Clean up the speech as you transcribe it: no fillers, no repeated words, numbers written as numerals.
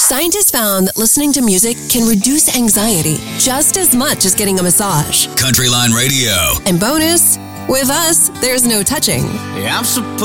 Scientists found that listening to music can reduce anxiety just as much as getting a massage. Countryline Radio. And bonus, with us, there's no touching. Yeah, I'm supposed